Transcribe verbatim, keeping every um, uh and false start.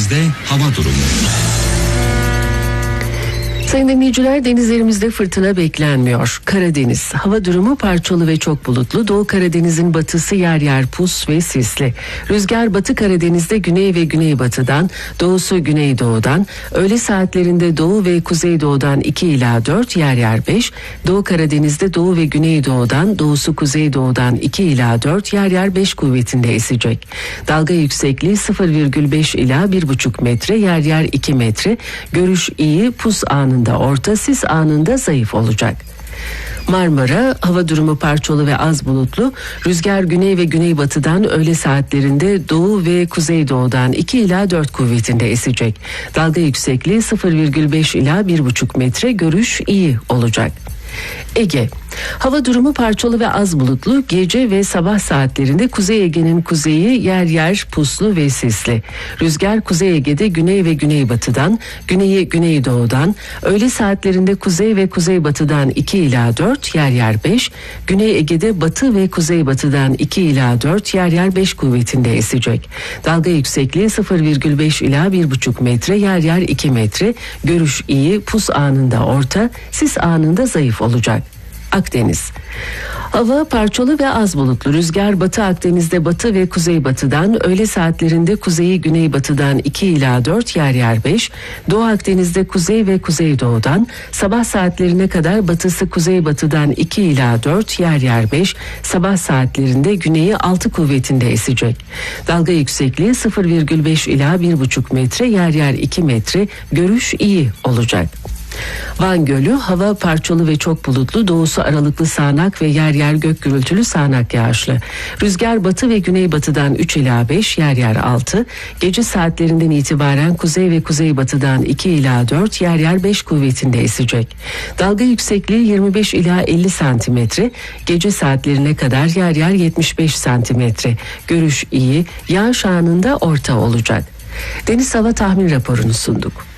Karadeniz'de hava durumu. Sayın dinleyiciler, denizlerimizde fırtına beklenmiyor. Karadeniz hava durumu parçalı ve çok bulutlu. Doğu Karadeniz'in batısı yer yer pus ve sisli. Rüzgar Batı Karadeniz'de güney ve güneybatıdan, doğusu güneydoğudan, öğle saatlerinde doğu ve kuzeydoğudan iki ila dört, yer yer beş. Doğu Karadeniz'de doğu ve güneydoğudan, doğusu kuzeydoğudan iki ila dört, yer yer beş kuvvetinde esecek. Dalga yüksekliği sıfır virgül beş ila bir buçuk metre, yer yer iki metre. Görüş iyi, pus anında orta, sis anında zayıf olacak. Marmara hava durumu parçalı ve az bulutlu. Rüzgar güney ve güneybatıdan, öğle saatlerinde doğu ve kuzeydoğudan iki ila dört kuvvetinde esecek. Dalga yüksekliği sıfır virgül beş ila bir buçuk metre, görüş iyi olacak. Ege hava durumu parçalı ve az bulutlu. Gece ve sabah saatlerinde Kuzey Ege'nin kuzeyi yer yer puslu ve sisli. Rüzgar Kuzey Ege'de güney ve güneybatıdan, güneyi güneydoğudan, öğle saatlerinde kuzey ve kuzeybatıdan iki ila dört, yer yer beş. Güney Ege'de batı ve kuzeybatıdan iki ila dört, yer yer beş kuvvetinde esecek. Dalga yüksekliği sıfır virgül beş ila bir buçuk metre, yer yer iki metre. Görüş iyi, pus anında orta, sis anında zayıf olacak. Akdeniz hava parçalı ve az bulutlu. Rüzgar Batı Akdeniz'de batı ve kuzeybatıdan, öğle saatlerinde kuzeyi güneybatıdan iki ila dört, yer yer beş. Doğu Akdeniz'de kuzey ve kuzeydoğudan, sabah saatlerine kadar batısı kuzeybatıdan iki ila dört, yer yer beş. Sabah saatlerinde güneyi altı kuvvetinde esecek. Dalga yüksekliği sıfır virgül beş ila bir buçuk metre, yer yer iki metre. Görüş iyi olacak. Van Gölü hava parçalı ve çok bulutlu. Doğusu aralıklı sağanak ve yer yer gök gürültülü sağanak yağışlı. Rüzgar batı ve güneybatıdan üç ila beş, yer yer altı. Gece saatlerinden itibaren kuzey ve kuzeybatıdan iki ila dört, yer yer beş kuvvetinde esecek. Dalga yüksekliği yirmi beş ila elli santimetre. Gece saatlerine kadar yer yer yetmiş beş santimetre. Görüş iyi, yağış anında orta olacak. Deniz hava tahmin raporunu sunduk.